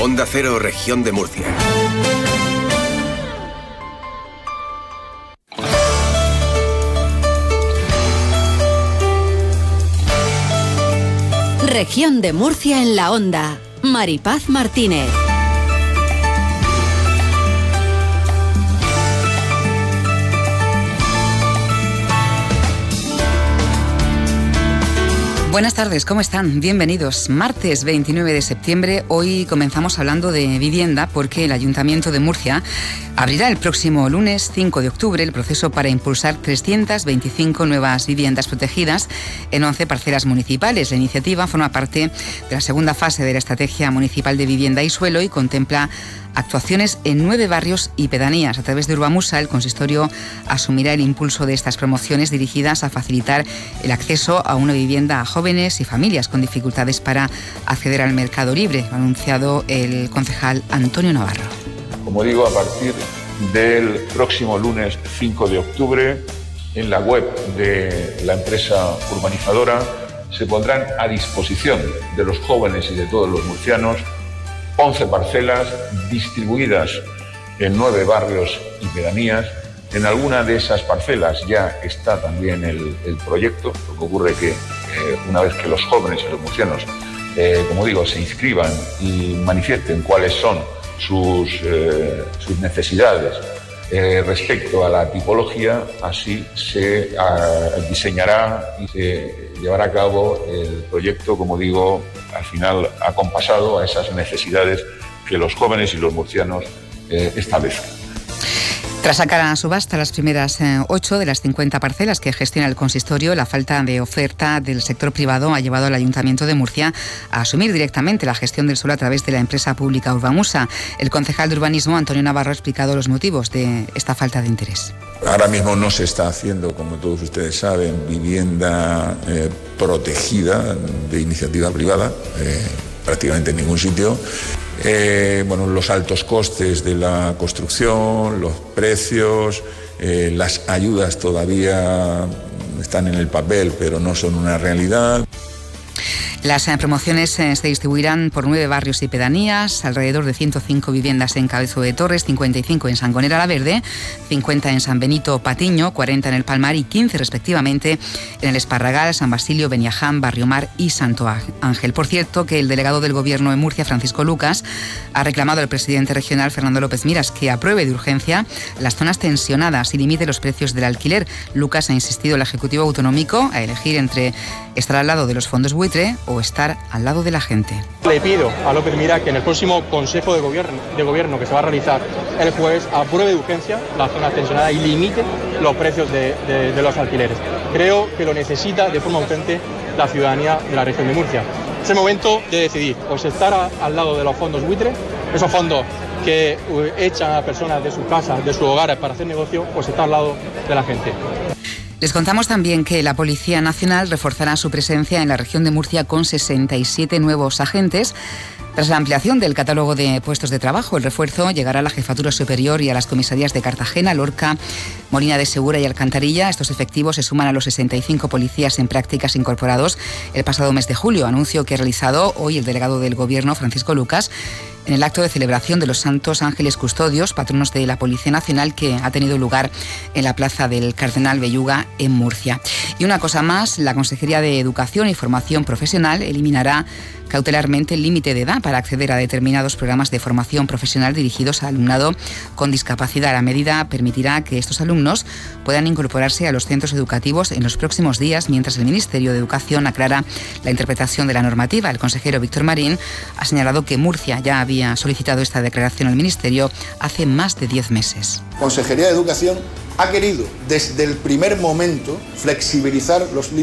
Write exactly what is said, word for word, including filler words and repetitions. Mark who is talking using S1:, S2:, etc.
S1: Onda Cero, Región de Murcia.
S2: Región de Murcia en la Onda. Maripaz Martínez.
S3: Buenas tardes, ¿cómo están? Bienvenidos. Martes veintinueve de septiembre, hoy comenzamos hablando de vivienda porque el Ayuntamiento de Murcia abrirá el próximo lunes cinco de octubre el proceso para impulsar trescientas veinticinco nuevas viviendas protegidas en once parcelas municipales. La iniciativa forma parte de la segunda fase de la Estrategia Municipal de Vivienda y Suelo y contempla actuaciones en nueve barrios y pedanías. A través de Urbamusa, el consistorio asumirá el impulso de estas promociones dirigidas a facilitar el acceso a una vivienda a jóvenes y familias con dificultades para acceder al mercado libre, ha anunciado el concejal Antonio Navarro.
S4: Como digo, a partir del próximo lunes cinco de octubre, en la web de la empresa urbanizadora se pondrán a disposición de los jóvenes y de todos los murcianos once parcelas distribuidas en nueve barrios y pedanías. En alguna de esas parcelas ya está también el, el proyecto. Lo que ocurre que eh, una vez que los jóvenes y los murcianos, eh, como digo, se inscriban y manifiesten cuáles son sus, eh, sus necesidades eh, respecto a la tipología, así se uh, diseñará y se llevará a cabo el proyecto, como digo, al final acompasado a esas necesidades que los jóvenes y los murcianos eh, establecen.
S3: Tras sacar a subasta las primeras eh, ocho de las cincuenta parcelas que gestiona el consistorio, la falta de oferta del sector privado ha llevado al Ayuntamiento de Murcia a asumir directamente la gestión del suelo a través de la empresa pública Urbamusa. El concejal de Urbanismo, Antonio Navarro, ha explicado los motivos de esta falta de interés.
S5: Ahora mismo no se está haciendo, como todos ustedes saben, vivienda eh, protegida de iniciativa privada, eh, prácticamente en ningún sitio. Eh, bueno, los altos costes de la construcción, los precios, eh, las ayudas todavía están en el papel, pero no son una realidad.
S3: Las promociones se distribuirán por nueve barrios y pedanías, alrededor de ciento cinco viviendas en Cabezo de Torres, cincuenta y cinco en Sangonera la Verde, cincuenta en San Benito Patiño, cuarenta en el Palmar y quince respectivamente en el Esparragal, San Basilio, Beniaján, Barrio Mar y Santo Ángel. Por cierto, que el delegado del Gobierno en Murcia, Francisco Lucas, ha reclamado al presidente regional, Fernando López Miras, que apruebe de urgencia las zonas tensionadas y limite los precios del alquiler. Lucas ha insistido al Ejecutivo Autonómico a elegir entre estar al lado de los fondos buitre o estar al lado de la gente.
S6: Le pido a López Miras que en el próximo Consejo de Gobierno, de Gobierno que se va a realizar el jueves apruebe de urgencia las zonas tensionadas y limite los precios de, de, de los alquileres. Creo que lo necesita de forma urgente la ciudadanía de la región de Murcia. Es el momento de decidir, o pues estar a, al lado de los fondos buitre, esos fondos que uh, echan a personas de sus casas, de sus hogares para hacer negocio, o pues estar al lado de la gente.
S3: Les contamos también que la Policía Nacional reforzará su presencia en la región de Murcia con sesenta y siete nuevos agentes. Tras la ampliación del catálogo de puestos de trabajo, el refuerzo llegará a la Jefatura Superior y a las comisarías de Cartagena, Lorca, Molina de Segura y Alcantarilla. Estos efectivos se suman a los sesenta y cinco policías en prácticas incorporados el pasado mes de julio, anuncio que ha realizado hoy el delegado del Gobierno, Francisco Lucas, en el acto de celebración de los Santos Ángeles Custodios, patronos de la Policía Nacional, que ha tenido lugar en la Plaza del Cardenal Belluga en Murcia. Y una cosa más, la Consejería de Educación y Formación Profesional eliminará cautelarmente el límite de edad para acceder a determinados programas de formación profesional dirigidos al alumnado con discapacidad. La medida permitirá que estos alumnos puedan incorporarse a los centros educativos en los próximos días, mientras el Ministerio de Educación aclara la interpretación de la normativa. El consejero Víctor Marín ha señalado que Murcia ya había solicitado esta declaración al Ministerio hace más de diez meses.
S7: Consejería de Educación ha querido desde el primer momento flexibilizar los límites